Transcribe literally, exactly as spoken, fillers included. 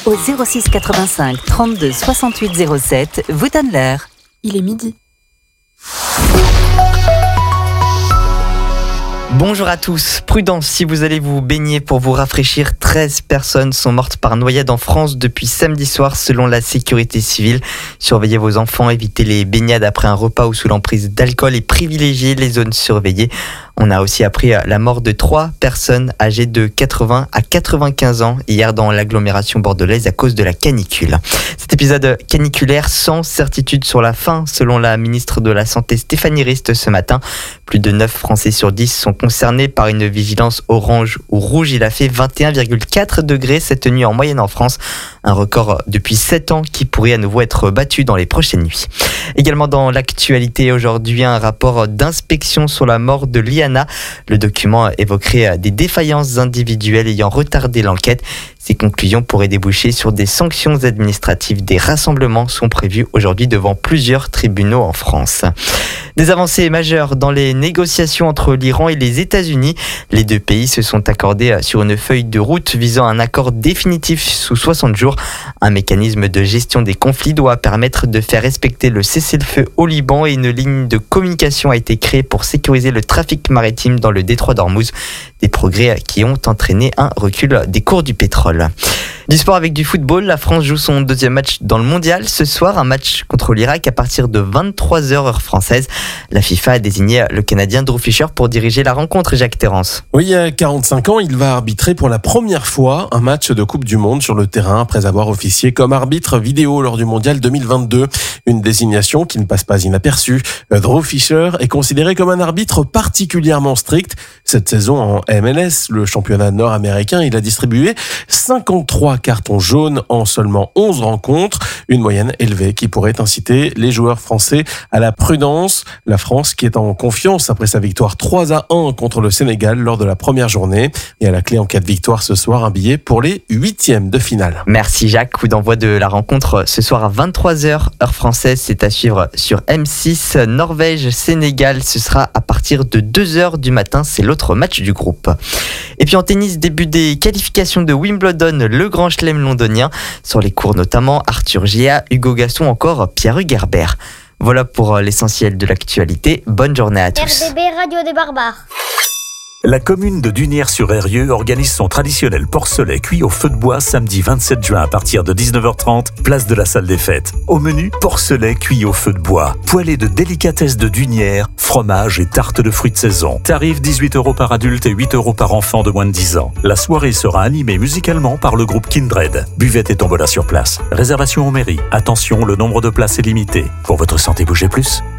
au zéro six quatre-vingt-cinq trente-deux soixante-huit zéro sept vous donne l'heure. Il est midi. Bonjour à tous, prudence si vous allez vous baigner pour vous rafraîchir. treize personnes sont mortes par noyade en France depuis samedi soir selon la sécurité civile. Surveillez vos enfants, évitez les baignades après un repas ou sous l'emprise d'alcool et privilégiez les zones surveillées. On a aussi appris la mort de trois personnes âgées de quatre-vingts à quatre-vingt-quinze ans hier dans l'agglomération bordelaise à cause de la canicule. Cet épisode caniculaire sans certitude sur la fin selon la ministre de la Santé Stéphanie Rist ce matin. Plus de neuf Français sur dix sont concernés par une vigilance orange ou rouge. Il a fait vingt et un virgule quatre degrés cette nuit en moyenne en France. Un record depuis sept ans qui pourrait à nouveau être battu dans les prochaines nuits. Également dans l'actualité aujourd'hui, un rapport d'inspection sur la mort de Liana. Le document évoquerait des défaillances individuelles ayant retardé l'enquête. Ces conclusions pourraient déboucher sur des sanctions administratives. Des rassemblements sont prévus aujourd'hui devant plusieurs tribunaux en France. Des avancées majeures dans les négociations entre l'Iran et les États-Unis. Les deux pays se sont accordés sur une feuille de route visant un accord définitif sous soixante jours. Un mécanisme de gestion des conflits doit permettre de faire respecter le cessez-le-feu au Liban et une ligne de communication a été créée pour sécuriser le trafic maritime dans le détroit d'Ormuz. Des progrès qui ont entraîné un recul des cours du pétrole. Du sport avec du football, la France joue son deuxième match dans le mondial. Ce soir, un match contre l'Irak à partir de vingt-trois heures heure française. La FIFA a désigné le Canadien Drew Fisher pour diriger la rencontre, Jacques Terrance. Oui, à quarante-cinq ans, il va arbitrer pour la première fois un match de Coupe du Monde sur le terrain après avoir officié comme arbitre vidéo lors du mondial deux mille vingt-deux. Une désignation qui ne passe pas inaperçue. Drew Fisher est considéré comme un arbitre particulièrement strict. Cette saison en M L S, le championnat nord-américain, il a distribué cinquante-trois cartons jaunes en seulement onze rencontres. Une moyenne élevée qui pourrait inciter les joueurs français à la prudence. La France qui est en confiance après sa victoire trois à un contre le Sénégal lors de la première journée. Et à la clé en cas de victoire ce soir, un billet pour les huitièmes de finale. Merci Jacques. Coup d'envoi de la rencontre ce soir à vingt-trois heures heure française. C'est à suivre sur M six. Norvège-Sénégal, ce sera à partir de deux heures du matin. C'est l'autre match du groupe. Et puis en tennis, début des qualifications de Wimbledon, le grand chelem londonien. Sur les cours notamment, Arthur Géa, Hugo Gaston, encore Pierre-Hugues Herbert. Voilà pour l'essentiel de l'actualité. Bonne journée à tous. R D B Radio des Barbares. La commune de Dunières-sur-Eyrieux organise son traditionnel porcelet cuit au feu de bois samedi vingt-sept juin à partir de dix-neuf heures trente, place de la salle des fêtes. Au menu, porcelet cuit au feu de bois, poêlée de délicatesses de Dunières, fromage et tarte de fruits de saison. Tarif dix-huit euros par adulte et huit euros par enfant de moins de dix ans. La soirée sera animée musicalement par le groupe Kindred. Buvette et tombola sur place. Réservation en mairie. Attention, le nombre de places est limité. Pour votre santé, bougez plus.